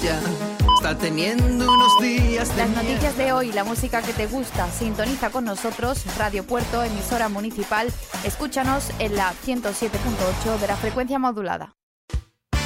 ella está teniendo unos días de Las noticias mierda. de hoy, la música que te gusta, sintoniza con nosotros. Radio Puerto, emisora municipal. Escúchanos en la 107.8 de la frecuencia modulada.